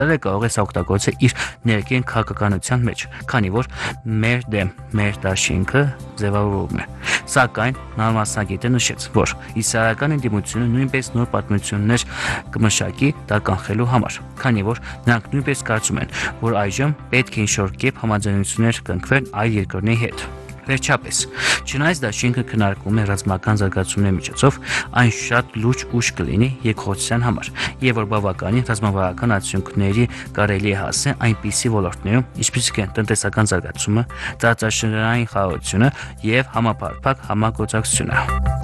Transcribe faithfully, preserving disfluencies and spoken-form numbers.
կարող է սա օգտագործել իր ներքին քաղաքականության մեջ, քանի որ մեր դեմ մեր դաշինքը ձևավորվում է։ Սակայն նա մասնագետը նշեց, որ իսրայելական ընդդիմությունը նույնպես նոր պատմություններ կմշակի դա կանխելու համար, քանի որ նրանք նույնպես կարծում են, որ այժմ պետք է ինչ-որ կերպ համաձայնություններ կնքվեն այլ երկրների հետ։ Վերջապես, չնայած դաշինքը քննարկում է ռազմական զարգացումների միջոցով, այն շատ լուրջ ուժ կլինի երկխոսության համար, եւ որ բավականին ռազմավարական արդյունքների կարելի է հասնել այնպիսի ոլորտներում, ինչպիսիք են տնտեսական զարգացումը, տարածաշրջանային խաղաղությունը եւ համապարփակ համագործակցությունը։